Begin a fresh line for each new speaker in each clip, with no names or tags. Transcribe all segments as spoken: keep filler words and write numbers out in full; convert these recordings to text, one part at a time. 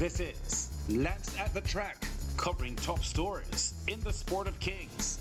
This is Lance at the Track, covering top stories in the sport of kings.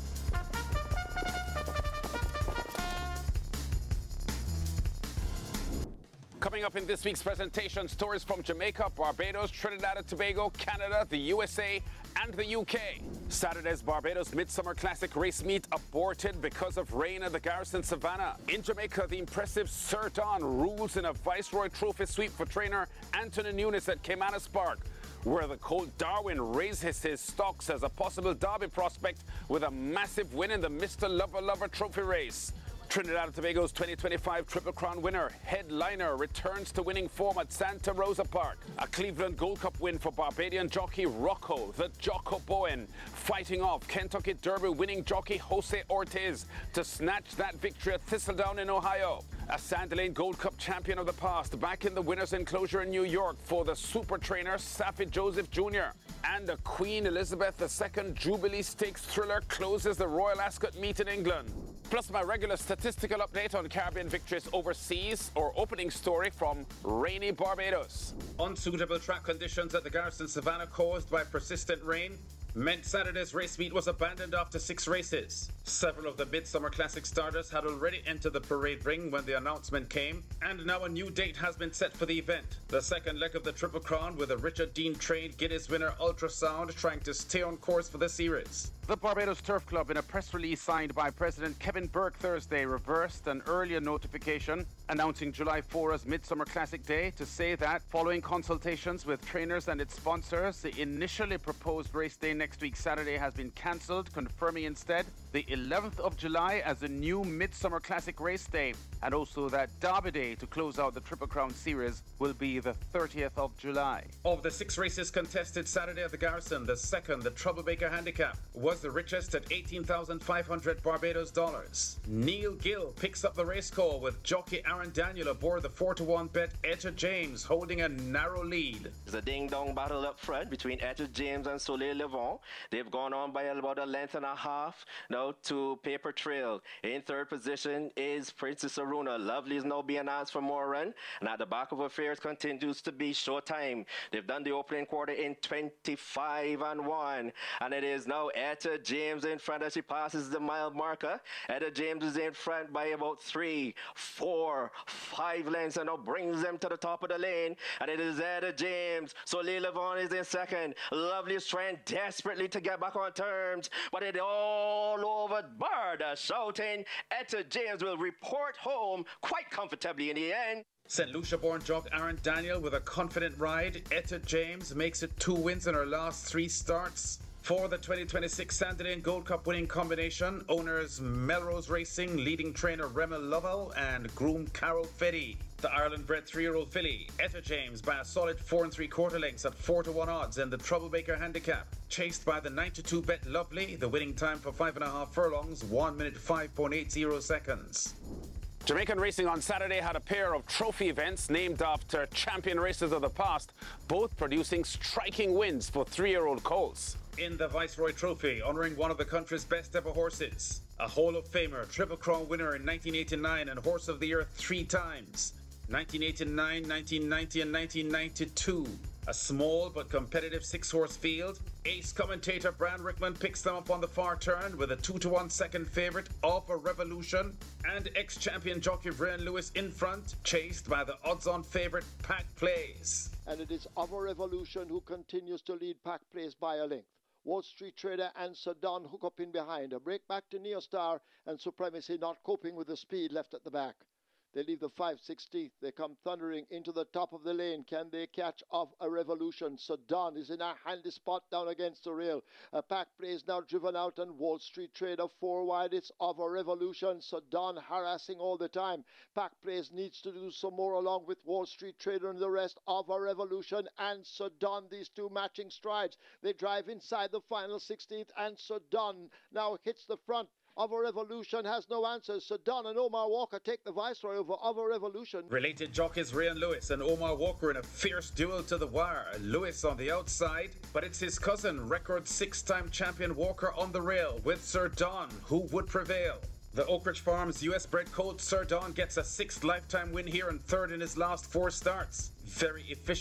Coming up in this week's presentation, stories from Jamaica, Barbados, Trinidad and Tobago, Canada, the U S A, and the U K. Saturday's Barbados Midsummer Classic race meet aborted because of rain at the Garrison Savannah. In Jamaica, the impressive Sir Don rules in a Viceroy Trophy sweep for trainer Anthony Nunes at Caymanas Park, where the Colt Darwin raises his stocks as a possible Derby prospect with a massive win in the Mister Lover Lover Trophy race. Trinidad and Tobago's twenty twenty-five Triple Crown winner, Headliner, returns to winning form at Santa Rosa Park. A Cleveland Gold Cup win for Barbadian jockey Rocco, the Jocko Bowen, fighting off Kentucky Derby winning jockey Jose Ortiz to snatch that victory at Thistledown in Ohio. A Sandalane Gold Cup champion of the past back in the winner's enclosure in New York for the super trainer Saffie Joseph Junior And a Queen Elizabeth the Second Jubilee Stakes thriller closes the Royal Ascot meet in England. Plus my regular statistical update on Caribbean victories overseas, or opening story from rainy Barbados.
Unsuitable track conditions at the Garrison Savannah caused by persistent rain meant Saturday's race meet was abandoned after six races. Several of the Midsummer Classic starters had already entered the parade ring when the announcement came, and now a new date has been set for the event. The second leg of the Triple Crown with a Richard Dean trained Guinness winner Ultrasound trying to stay on course for the series.
The Barbados Turf Club, in a press release signed by President Kevin Burke Thursday, reversed an earlier notification announcing July fourth as Midsummer Classic Day to say that, following consultations with trainers and its sponsors, the initially proposed race day next week Saturday has been cancelled, confirming instead the eleventh of July as a new Midsummer Classic race day, and also that Derby Day to close out the Triple Crown series will be the thirtieth of July.
Of the six races contested Saturday at the Garrison, the second, the Troublemaker Handicap, was the richest at eighteen thousand five hundred Barbados dollars. Neil Gill picks up the race call with jockey Aaron Daniel aboard the four to one bet Etta James, holding a narrow lead.
It's a ding-dong battle up front between Etta James and Soleil Levant. They've gone on by about a length and a half now to Paper Trail. In third position is Princess Aruna. Lovely is now being asked for more run, and at the back of affairs continues to be Showtime. They've done the opening quarter in twenty-five and one, and it is now Etta James in front as she passes the mile marker. Etta James is in front by about three, four, five lengths, and now brings them to the top of the lane, and it is Etta James. Soleil Levant is in second. Lovely is trying desperately to get back on terms, but it all over Barda shouting. Etta James will report home quite comfortably in the end.
Saint Lucia-born jock Aaron Daniel with a confident ride. Etta James makes it two wins in her last three starts. For the twenty twenty-six Sandalane Gold Cup winning combination, owners Melrose Racing, leading trainer Remel Lovell, and groom Carol Fetty. The Ireland-bred three-year-old filly, Etta James, by a solid four and three-quarter lengths at four to one odds in the Troublemaker Handicap. Chased by the nine to two bet Lovely, the winning time for five and a half furlongs, one minute five point eight zero seconds.
Jamaican racing on Saturday had a pair of trophy events named after champion racers of the past, both producing striking wins for three-year-old colts.
In the Viceroy Trophy, honouring one of the country's best ever horses, a Hall of Famer, Triple Crown winner in nineteen eighty-nine and Horse of the Year three times, nineteen eighty-nine, nineteen ninety and nineteen ninety-two. A small but competitive six-horse field. Ace commentator Bran Rickman picks them up on the far turn with a two to one second favourite of a Revolution, and ex-champion jockey Brian Lewis in front, chased by the odds-on favourite Pack Plays.
And it is of a Revolution who continues to lead Pack Plays by a length. Wall Street Trader and Sedan hook up in behind. A break back to Neostar, and Supremacy not coping with the speed left at the back. They leave the five sixteenth. They come thundering into the top of the lane. Can they catch off a Revolution? Sedan is in a handy spot down against the rail. A Pack Plays now driven out, and Wall Street Trader four wide. It's of a Revolution. Sedan harassing all the time. Pack Plays needs to do some more along with Wall Street Trader and the rest of a Revolution and Sedan. These two matching strides. They drive inside the final sixteenth, and Sedan now hits the front. Of a Revolution has no answers. Sedan and Omar Walker take the Viceroy over Of a Revolution.
Related jockeys Ryan Lewis and Omar Walker in a fierce duel to the wire. Lewis on the outside, but it's his cousin, record six-time champion Walker on the rail with Sir Don, who would prevail. The Oak Ridge Farms U S-bred colt Sir Don gets a sixth lifetime win here and third in his last four starts. Very efficient.